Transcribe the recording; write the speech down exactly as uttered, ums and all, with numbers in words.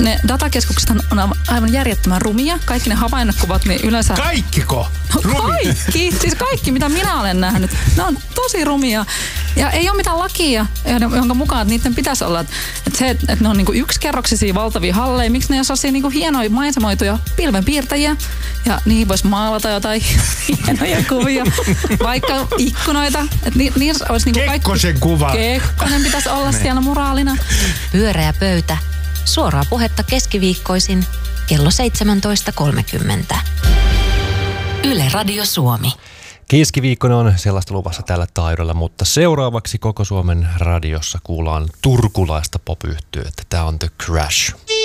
ne datakeskukset on aivan järjettömän rumia. Kaikki ne havainnekuvat, niin yleensä... Kaikkiko? No kaikki, siis kaikki mitä minä olen nähnyt. Ne on tosi rumia. Ja ei ole mitään lakia, jonka mukaan että niiden pitäisi olla. Että se, että ne on niinku yksikerroksisia valtavia halleja. Miksi ne ei ole niinku hienoja maisemoituja pilvenpiirtäjiä? Ja niihin voisi maalata jotain hienoja kuvia. Vaikka ikkunoita. Että ni, niissä olisi niinku kaikki... Kekkosen kuva. Kekkonen pitäisi olla siellä muraalina. Pyöreä pöytä. Suoraa puhetta keskiviikkoisin kello seitsemäntoista kolmekymmentä. Yle Radio Suomi. Keskiviikkona on sellaista luvassa tällä taidolla, mutta seuraavaksi koko Suomen radiossa kuullaan turkulaista pop-yhtyötä. Tämä on The Crash.